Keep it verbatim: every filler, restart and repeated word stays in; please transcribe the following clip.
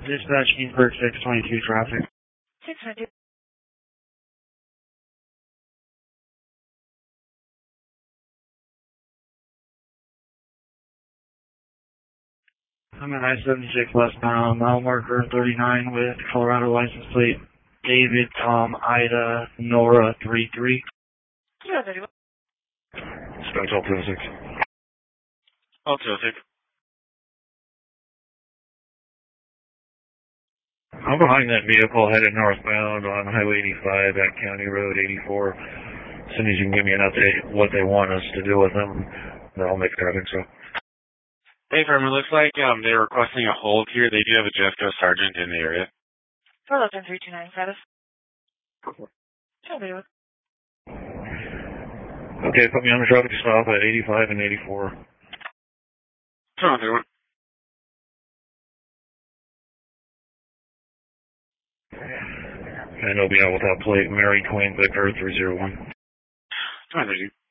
Dispatch Kingsburg six twenty-two traffic. six twenty-two. I'm at I seventy-six westbound, mile marker thirty-nine with Colorado license plate David, Tom, Ida, Nora three three. zero thirty-one. Dispatch all two oh six. All two oh six. I'm behind that vehicle headed northbound on Highway eighty-five at County Road eighty-four. As soon as you can give me an update what they want us to do with them, then I'll make traffic. So. Hey, firm, it looks like um, they're requesting a hold here. They do have a Jeffco sergeant in the area. four eleven three two nine status. Sure, Okay, put me on the traffic stop at eighty-five and eighty-four. Turn on through. And it'll be out without plate, Mary Queen Victor three zero one. Turn on through.